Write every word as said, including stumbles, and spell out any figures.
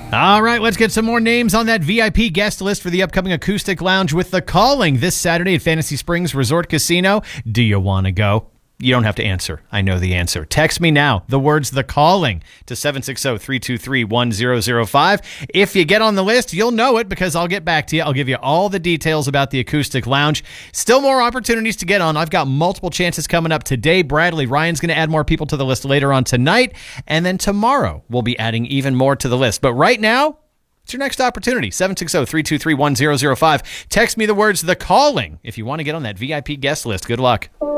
All right, let's get some more names on that V I P guest list for the upcoming Acoustic Lounge with The Calling this Saturday at Fantasy Springs Resort Casino. Do you want to go? You don't have to answer. I know the answer. Text me now, the words The Calling, to seven six zero, three two three, one zero zero five. If you get on the list, you'll know it because I'll get back to you. I'll give you all the details about the Acoustic Lounge. Still more opportunities to get on. I've got multiple chances coming up today. Bradley Ryan's going to add more people to the list later on tonight. And then tomorrow, we'll be adding even more to the list. But right now, it's your next opportunity, seven six zero, three two three, one zero zero five. Text me the words The Calling if you want to get on that V I P guest list. Good luck.